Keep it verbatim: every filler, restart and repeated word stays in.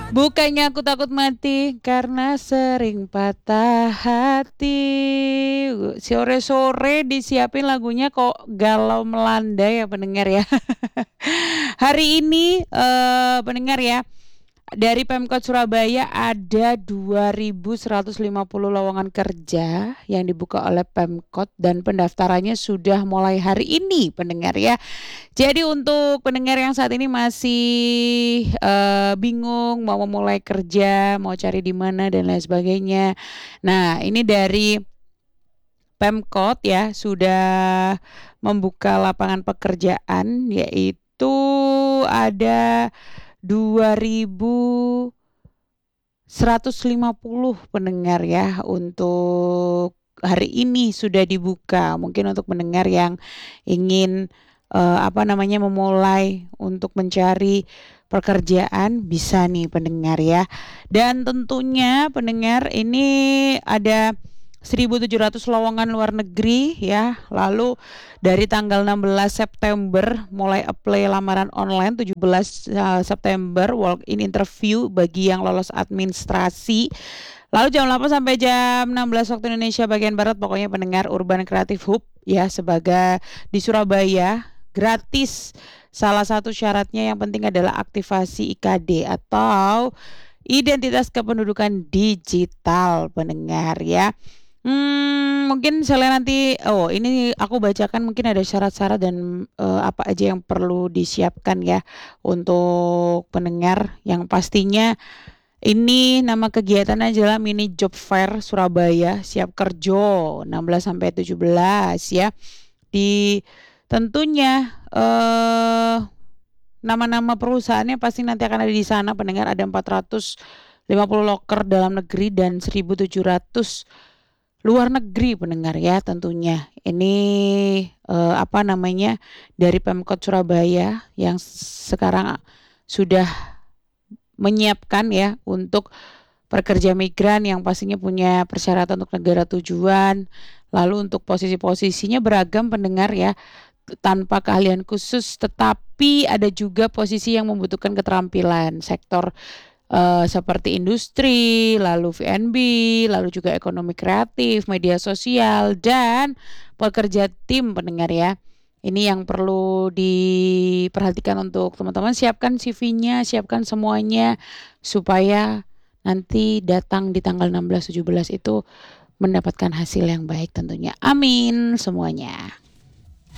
Bukannya aku takut mati karena sering patah hati. Sore-sore disiapin lagunya kok galau melanda ya pendengar ya. Hari ini, eee, pendengar ya, dari Pemkot Surabaya ada dua ribu seratus lima puluh lowongan kerja yang dibuka oleh Pemkot dan pendaftarannya sudah mulai hari ini pendengar ya. Jadi untuk pendengar yang saat ini masih, eee, bingung mau memulai kerja, mau cari di mana dan lain sebagainya. Nah ini dari Pemkot ya sudah membuka lapangan pekerjaan yaitu ada dua ribu seratus lima puluh pendengar ya untuk hari ini sudah dibuka. Mungkin untuk pendengar yang ingin, eee, apa namanya, memulai untuk mencari pekerjaan bisa nih pendengar ya. Dan tentunya pendengar ini ada seribu tujuh ratus lowongan luar negeri ya. Lalu dari tanggal enam belas September mulai apply lamaran online, tujuh belas, eee, September walk-in interview bagi yang lolos administrasi. Lalu jam delapan sampai jam enam belas waktu Indonesia bagian barat pokoknya pendengar Urban Creative Hub ya sebagai di Surabaya gratis. Salah satu syaratnya yang penting adalah aktivasi I K D atau identitas kependudukan digital pendengar ya. Mmm, mungkin misalnya nanti oh ini aku bacakan mungkin ada syarat-syarat dan, eee, apa aja yang perlu disiapkan ya untuk pendengar yang pastinya ini nama kegiatan adalah Mini Job Fair Surabaya Siap Kerjo enam belas sampai tujuh belas ya. Di tentunya, eee, nama-nama perusahaannya pasti nanti akan ada di sana pendengar ada empat ratus lima puluh loker dalam negeri dan seribu tujuh ratus luar negeri pendengar ya tentunya. Ini, eee, apa namanya, dari Pemkot Surabaya yang sekarang sudah menyiapkan ya untuk pekerja migran yang pastinya punya persyaratan untuk negara tujuan. Lalu untuk posisi-posisinya beragam pendengar ya, tanpa keahlian khusus tetapi ada juga posisi yang membutuhkan keterampilan sektor, eee, seperti industri, lalu V N B, lalu juga ekonomi kreatif, media sosial, dan pekerja tim pendengar ya. Ini yang perlu diperhatikan untuk teman-teman siapkan C V-nya, siapkan semuanya supaya nanti datang di tanggal enam belas, tujuh belas itu mendapatkan hasil yang baik tentunya. Amin semuanya.